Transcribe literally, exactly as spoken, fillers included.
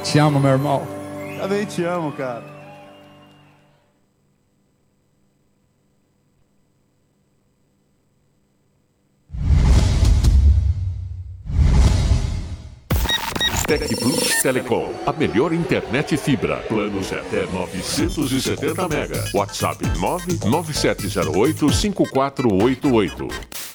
Te amo, meu irmão. Também te amo, cara. Tec Plus Telecom, a melhor internet fibra. Planos até novecentos e setenta mega. WhatsApp nove nove sete zero oito cinco quatro oito oito.